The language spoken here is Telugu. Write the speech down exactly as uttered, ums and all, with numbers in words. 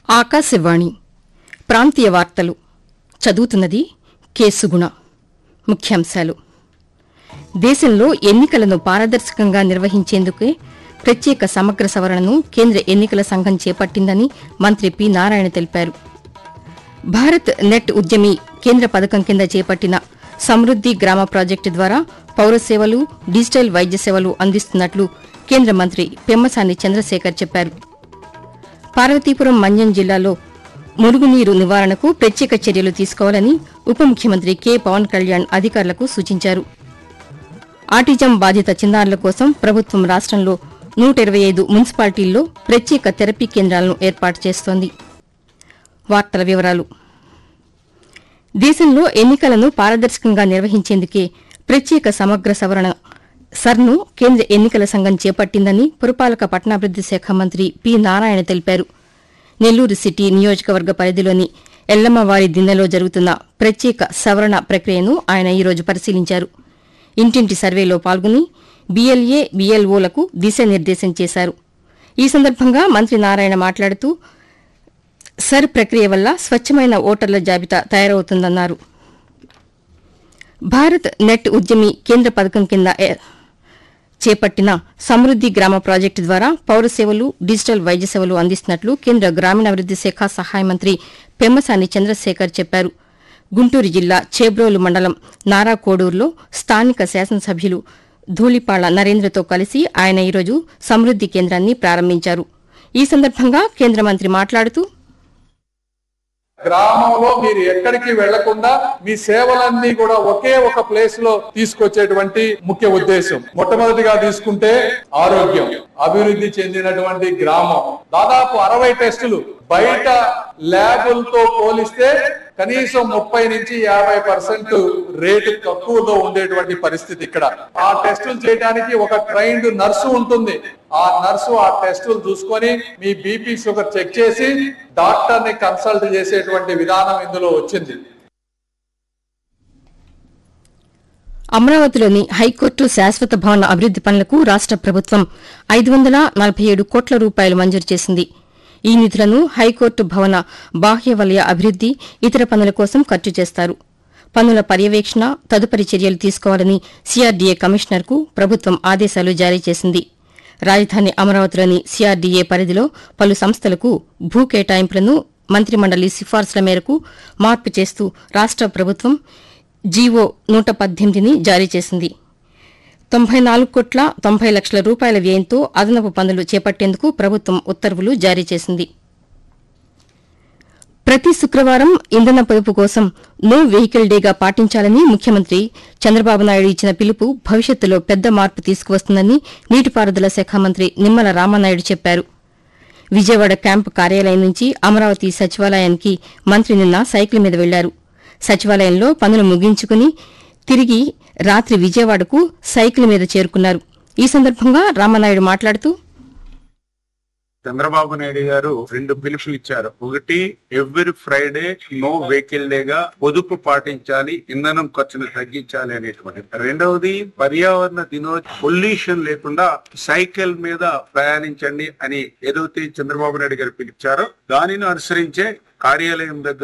ఆకాశవాణి ప్రాంతీయ వార్తలు చదువుతున్నది కె సుగుణ. ముఖ్యాంశాలు: దేశంలో ఎన్నికలను పారదర్శకంగా నిర్వహించేందుకే ప్రత్యేక సమగ్ర సవరణను కేంద్ర ఎన్నికల సంఘం చేపట్టిందని మంత్రి పి నారాయణ తెలిపారు. భారత్ నెట్ ఉద్యమి కేంద్ర పథకం కింద చేపట్టిన సమృద్ది గ్రామ ప్రాజెక్టు ద్వారా పౌర సేవలు, డిజిటల్ వైద్య సేవలు అందిస్తున్నట్లు కేంద్ర మంత్రి పెమ్మసాని చంద్రశేఖర్ చెప్పారు. పార్వతీపురం మన్యం జిల్లాలో మురుగునీరు నివారణకు ప్రత్యేక చర్యలు తీసుకోవాలని ఉప ముఖ్యమంత్రి కె పవన్ కళ్యాణ్ అధికారులకు సూచించారు. ఆటిజం బాధిత చిన్నారుల కోసం ప్రభుత్వం రాష్టంలో నూట ఇరవై ఐదు మున్సిపాలిటీల్లో ప్రత్యేక థెరపీ కేంద్రాలను ఏర్పాటు చేస్తోంది. వార్తల వివరాలు: దేశంలో ఎన్నికలను పారదర్శకంగా నిర్వహించేందుకే ప్రత్యేక సమగ్ర సవరణ సర్ను కేంద్ర ఎన్నికల సంఘం చేపట్టిందని పురపాలక పట్టణాభివృద్ది శాఖ మంత్రి పి నారాయణ తెలిపారు. నెల్లూరు సిటీ నియోజకవర్గ పరిధిలోని ఎల్లమ్మవారి దిన్నెలో జరుగుతున్న ప్రత్యేక సవరణ ప్రక్రియను ఆయన ఈరోజు పరిశీలించారు. ఇంటింటి సర్వేలో పాల్గొని బీఎల్ఏ, బీఎల్ఓలకు దిశానిర్దేశం చేశారు. ఈ సందర్భంగా మంత్రి నారాయణ మాట్లాడుతూ సర్ ప్రక్రియ వల్ల స్వచ్ఛమైన ఓటర్ల జాబితా తయారవుతుందన్నారు. భారత్ నెట్ ఉద్యమి కేంద్ర పథకం కింద చేపట్టిన సమృద్ది గ్రామ ప్రాజెక్టు ద్వారా పౌర సేవలు, డిజిటల్ వైద్య సేవలు అందిస్తున్నట్లు కేంద్ర గ్రామీణాభివృద్ది శాఖ సహాయ మంత్రి పెమ్మసాని చంద్రశేఖర్ చెప్పారు. గుంటూరు జిల్లా చేబ్రోలు మండలం నారాకోడూరులో స్థానిక శాసనసభ్యులు ధూళిపాళ నరేంద్రతో కలిసి ఆయన ఈరోజు సమృద్ది కేంద్రాన్ని ప్రారంభించారు. ఈ సందర్భంగా కేంద్ర మంత్రి మాట్లాడుతూ గ్రామంలో మీరు ఎక్కడికి వెళ్లకుండా మీ సేవలన్నీ కూడా ఒకే ఒక ప్లేస్ లో తీసుకొచ్చేటువంటి ముఖ్య ఉద్దేశం. మొట్టమొదటిగా తీసుకుంటే ఆరోగ్యం, అభివృద్ధి చెందినటువంటి గ్రామం. దాదాపు అరవై టెస్టులు బయట ల్యాబులతో పోలిస్తే కనీసం ముప్పై నుంచి యాభై పర్సెంట్ రేటు తక్కువలో ఉండేటువంటి పరిస్థితి ఇక్కడ. ఆ టెస్టులు చేయడానికి ఒక ట్రైన్డ్ నర్సు ఉంటుంది. ఆ నర్సు ఆ టెస్టులు చూసుకొని మీ బీపీ, షుగర్ చెక్ చేసి డాక్టర్ ని కన్సల్ట్ చేసేటువంటి విధానం ఇందులో వచ్చింది. అమరావతిలోని హైకోర్టు శాశ్వత భవన అభివృద్ది పనులకు రాష్ట ప్రభుత్వం ఐదు వందల నలభై ఏడు కోట్ల రూపాయలు మంజూరు చేసింది. ఈ నిధులను హైకోర్టు భవన బాహ్య వలయ అభివృద్ది, ఇతర పనుల కోసం ఖర్చు చేస్తారు. పనుల పర్యవేక్షణ, తదుపరి చర్యలు తీసుకోవాలని సీఆర్డీఏ కమిషనర్కు ప్రభుత్వం ఆదేశాలు జారీ చేసింది. రాజధాని అమరావతిలోని సీఆర్డీఏ పరిధిలో పలు సంస్థలకు భూ కేటాయింపులను మంత్రిమండలి సిఫార్సుల మేరకు మార్పు చేస్తూ రాష్ట ప్రభుత్వం జీవో నూట పద్దెనిమిదిని జారీ చేసింది. తొంభై నాలుగు కోట్ల తొంభై లక్షల రూపాయల వ్యయంతో అదనపు పనులు చేపట్టేందుకు ప్రభుత్వం ఉత్తర్వులు జారీ చేసింది. ప్రతి శుక్రవారం ఇంధన పొదుపు కోసం నో వెహికల్ డేగా పాటించాలని ముఖ్యమంత్రి చంద్రబాబు నాయుడు ఇచ్చిన పిలుపు భవిష్యత్తులో పెద్ద మార్పు తీసుకువస్తుందని నీటిపారుదల శాఖ మంత్రి నిమ్మల రామానాయుడు చెప్పారు. విజయవాడ క్యాంపు కార్యాలయం నుంచి అమరావతి సచివాలయానికి మంత్రి నిన్న సైకిల్ మీద వెళ్లారు. సచివాలయంలో పనులు ముగించుకుని తిరిగి రాత్రి విజయవాడకు సైకిల్ మీద చేరుకున్నారు. ఈ సందర్భంగా రామానాయుడు మాట్లాడుతూ చంద్రబాబు నాయుడు గారు రెండు పిలుపులు ఇచ్చారు. ఒకటి, ఎవ్రీ ఫ్రైడే నో వెహికల్ డేగా పొదుపు పాటించాలి, ఇంధనం ఖర్చును తగ్గించాలి అనేటువంటి. రెండవది, పర్యావరణ దినోత్సవం పొల్యూషన్ లేకుండా సైకిల్ మీద ప్రయాణించండి అని ఏదైతే చంద్రబాబు నాయుడు గారు పిలిచారో దానిని అనుసరించే కార్యాలయం దగ్గర